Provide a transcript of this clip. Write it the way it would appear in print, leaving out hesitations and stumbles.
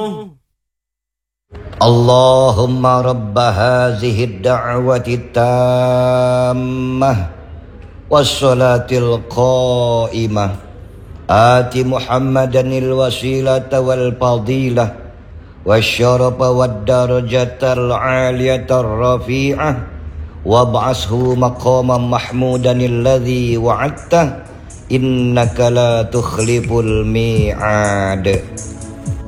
اللهم رب هذه الدعوة التامة والصلاة القائمة آت محمدا الوسيلة والفضيلة والشرف والدرجة العالية الرفيعة وابعثه مقاما محمودا الذي وعدته إنك لا تخلف الميعاد.